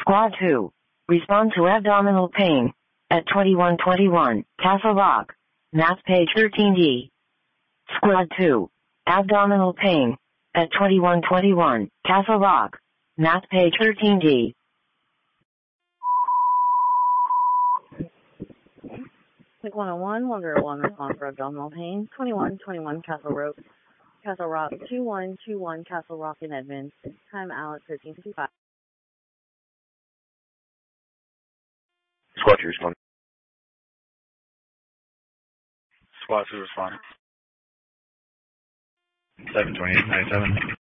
Squad 2. Respond to abdominal pain. At 2121, Castle Rock. Math page 13D. Squad 2. Abdominal pain. At 2121, Castle Rock. Math page 13D. Click 101, Wonder 1 respond for abdominal pain. 2121 Castle Rock. 2121 Castle Rock in Edmonds. Time out 13:55. Squad 2 respond. Squad 2 respond. 72897.